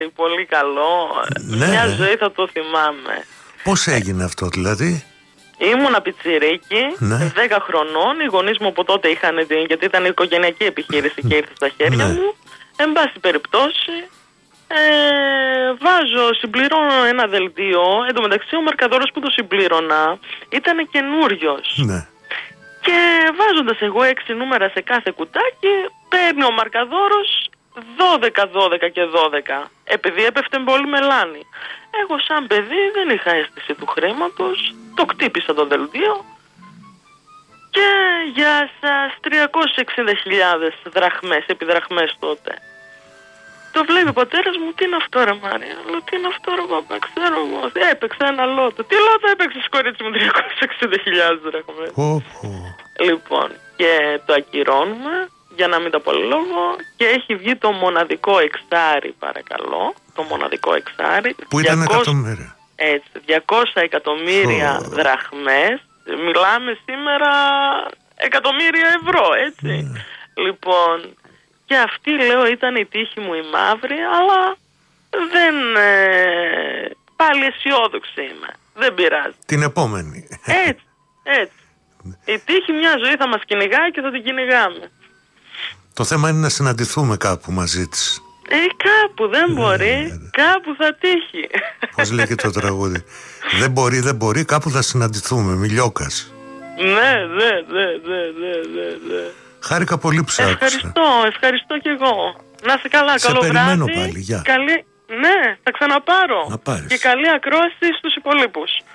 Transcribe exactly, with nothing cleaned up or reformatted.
πολύ καλό. Ναι. Μια ζωή θα το θυμάμαι. Πώς έγινε αυτό δηλαδή? Ήμουνα πιτσιρίκι, Ναι. δέκα χρονών. Οι γονείς μου από τότε είχαν την, γιατί ήταν οικογενειακή επιχείρηση και ήρθε στα χέρια Ναι. μου. Εν πάση περιπτώσει, ε, βάζω, συμπληρώνω ένα δελτίο. Εν τω μεταξύ, ο μαρκαδόρος που το συμπλήρωνα ήταν καινούριος. Ναι. Και βάζοντας εγώ έξι νούμερα σε κάθε κουτάκι, παίρνει ο μαρκαδόρος δώδεκα, δώδεκα και δώδεκα. Επειδή έπεφτε πολύ μελάνι. Εγώ σαν παιδί δεν είχα αίσθηση του χρήματος. Το κτύπησα το δελτίο. Και για σας τριακόσιες εξήντα χιλιάδες δραχμές, επιδραχμές τότε. Το βλέπει ο πατέρας μου, τι είναι αυτό ρε Μάρια? Λέω, τι είναι αυτό ρε παπά, ξέρω εγώ. Έπαιξα ένα λότο. Τι λότο έπαιξες κορίτσι μου? τριακόσιες εξήντα χιλιάδες δραχμές. Πω, πω. Λοιπόν, και το ακυρώνουμε, για να μην τα πολυλόγω, και έχει βγει το μοναδικό εξάρι, παρακαλώ. Το μοναδικό εξάρι. Που ήταν διακόσια εκατομμύρια. Έτσι, διακόσια εκατομμύρια Oh. δραχμές. Μιλάμε σήμερα εκατομμύρια ευρώ, έτσι. Ναι. Λοιπόν, και αυτή λέω ήταν η τύχη μου η μαύρη, αλλά δεν... Ε, πάλι αισιόδοξη είμαι. Δεν πειράζει. Την επόμενη. Έτσι, έτσι. Η τύχη μια ζωή θα μας κυνηγάει και θα την κυνηγάμε. Το θέμα είναι να συναντηθούμε κάπου μαζί της. Ε, κάπου δεν μπορεί, κάπου θα τύχει. Πώς λέει και το τραγούδι. Δεν μπορεί, δεν μπορεί, κάπου θα συναντηθούμε. Μιλιόκας. Ναι, ναι, ναι, ναι, ναι, ναι, ναι. Χάρηκα πολύ που σ' άκουσα. Ευχαριστώ, ευχαριστώ κι εγώ. Να είσαι καλά, Σε καλό περιμένω βράδυ. πάλι, γεια. Καλή... Ναι, θα ξαναπάρω. Να πάρεις. Και καλή ακρόαση στους υπολείπους.